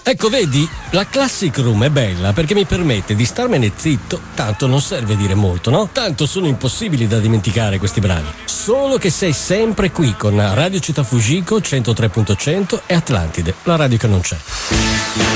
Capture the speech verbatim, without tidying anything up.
Ecco, vedi, la Classic Room è bella perché mi permette di starmene zitto, tanto non serve dire molto, no? Tanto sono impossibili da dimenticare questi brani. Solo che sei sempre qui con Radio Città Fujiko centotré punto cento e Atlantide, la radio che non c'è.